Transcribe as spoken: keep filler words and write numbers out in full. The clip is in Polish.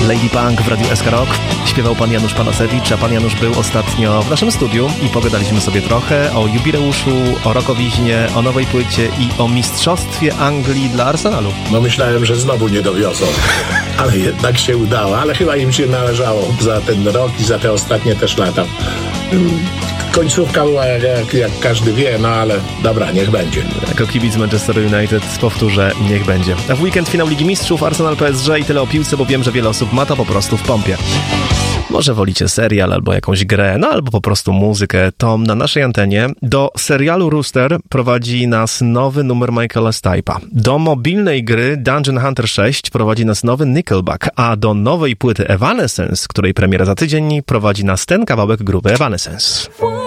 Lady Punk w Radiu S K Rock. Śpiewał pan Janusz Panasewicz, a pan Janusz był ostatnio w naszym studiu i pogadaliśmy sobie trochę o jubileuszu, o rokowiźnie, o nowej płycie i o mistrzostwie Anglii dla Arsenalu. No myślałem, że znowu nie dowiozą, ale jednak się udało, ale chyba im się należało za ten rok i za te ostatnie też lata. Końcówka była, jak, jak, jak każdy wie, no ale dobra, niech będzie. Jako kibic Manchester United powtórzę, niech będzie. A w weekend finał Ligi Mistrzów, Arsenal P S G i tyle o piłce, bo wiem, że wiele osób ma to po prostu w pompie. Może wolicie serial albo jakąś grę, no albo po prostu muzykę, to na naszej antenie do serialu Rooster prowadzi nas nowy numer Michaela Stipe'a. Do mobilnej gry Dungeon Hunter sześć prowadzi nas nowy Nickelback, a do nowej płyty Evanescence, której premiera za tydzień, prowadzi nas ten kawałek grupy Evanescence.